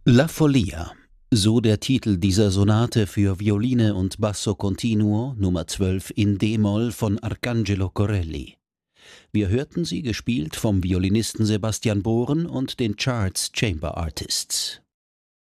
La Follia, so der Titel dieser Sonate für Violine und Basso Continuo Nummer 12 in d-Moll von Arcangelo Corelli. Wir hörten sie gespielt vom Violinisten Sebastian Bohren und den Charts Chamber Artists.